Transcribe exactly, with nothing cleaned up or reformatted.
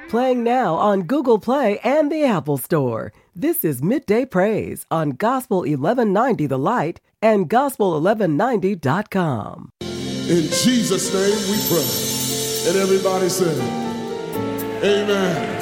Playing now on Google Play and the Apple Store. This is Midday Praise on Gospel eleven ninety The Light and gospel eleven ninety dot com. In Jesus' name we pray. And everybody said, amen.